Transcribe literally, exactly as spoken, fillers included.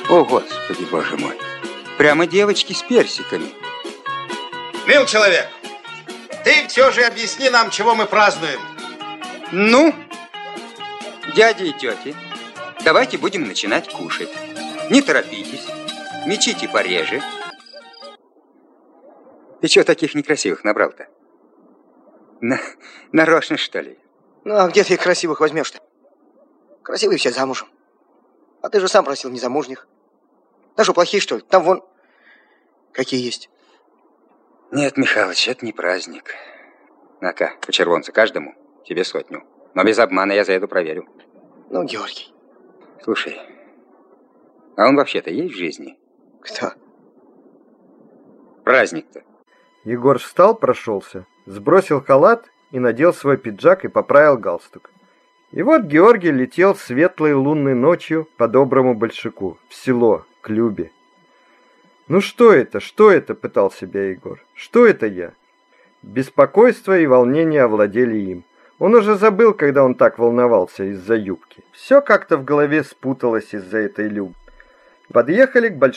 О, Господи, Боже мой. Прямо девочки с персиками. Мил человек, ты все же объясни нам, чего мы празднуем. Ну, дяди и тети, давайте будем начинать кушать. Не торопитесь, мечите пореже. Ты чего таких некрасивых набрал-то? На, нарочно, что ли? Ну, а где ты их красивых возьмешь-то? Красивые все замужем. А ты же сам просил незамужних. Да что, плохие, что ли? Там вон какие есть. Нет, Михалыч, это не праздник. На-ка, по червонцу каждому, тебе сотню. Но без обмана я заеду проверю. Ну, Георгий. Слушай, а он вообще-то есть в жизни? Кто? Праздник-то. Егор встал, прошелся, сбросил халат и надел свой пиджак и поправил галстук. И вот Георгий летел светлой лунной ночью по доброму Большаку, в село, к Любе. «Ну что это, что это?» — пытал себя Егор. «Что это я?» Беспокойство и волнение овладели им. Он уже забыл, когда он так волновался из-за юбки. Все как-то в голове спуталось из-за этой Любы. Подъехали к большому